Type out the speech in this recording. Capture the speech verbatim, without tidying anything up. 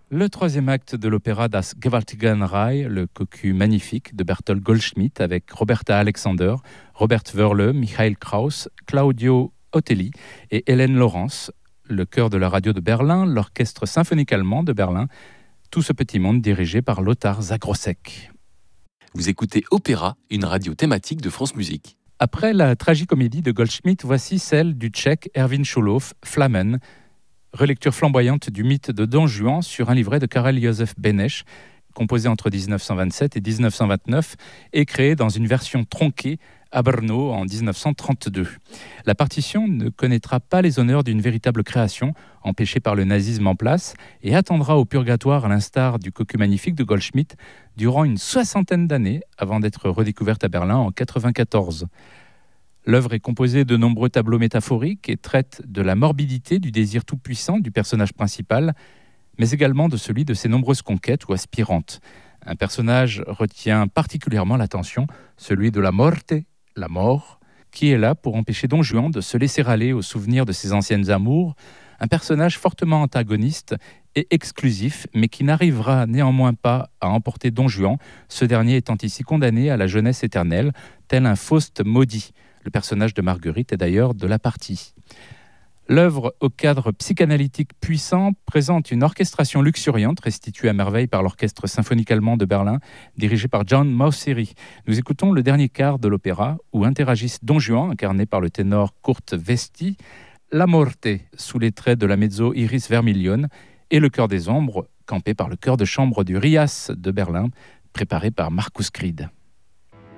Le troisième acte de l'opéra Das Gewaltigenreich, le cocu magnifique de Bertolt Goldschmidt avec Roberta Alexander, Robert Wörle, Michael Krauss, Claudio Otelli et Hélène Laurence, le chœur de la radio de Berlin, l'orchestre symphonique allemand de Berlin, tout ce petit monde dirigé par Lothar Zagrossek. Vous écoutez Opéra, une radio thématique de France Musique. Après la tragicomédie de Goldschmidt, voici celle du tchèque Erwin Schulhoff, Flammen, relecture flamboyante du mythe de Don Juan sur un livret de Karel Josef Beneš, composé entre dix-neuf cent vingt-sept et dix-neuf cent vingt-neuf et créé dans une version tronquée à Brno en dix-neuf cent trente-deux. La partition ne connaîtra pas les honneurs d'une véritable création, empêchée par le nazisme en place, et attendra au purgatoire, à l'instar du cocu magnifique de Goldschmidt, durant une soixantaine d'années avant d'être redécouverte à Berlin en quatre-vingt-quatorze. L'œuvre est composée de nombreux tableaux métaphoriques et traite de la morbidité du désir tout-puissant du personnage principal, mais également de celui de ses nombreuses conquêtes ou aspirantes. Un personnage retient particulièrement l'attention, celui de la morte, la mort, qui est là pour empêcher Don Juan de se laisser aller au souvenir de ses anciennes amours, un personnage fortement antagoniste et exclusif, mais qui n'arrivera néanmoins pas à emporter Don Juan, ce dernier étant ici condamné à la jeunesse éternelle, tel un Faust maudit. Le personnage de Marguerite est d'ailleurs de la partie. L'œuvre, au cadre psychanalytique puissant, présente une orchestration luxuriante restituée à merveille par l'Orchestre symphonique allemand de Berlin, dirigé par John Mauceri. Nous écoutons le dernier quart de l'opéra, où interagissent Don Juan, incarné par le ténor Kurt Westy, La Morte, sous les traits de la mezzo Iris Vermilion, et le chœur des ombres, campé par le chœur de chambre du R I A S de Berlin, préparé par Markus Kried.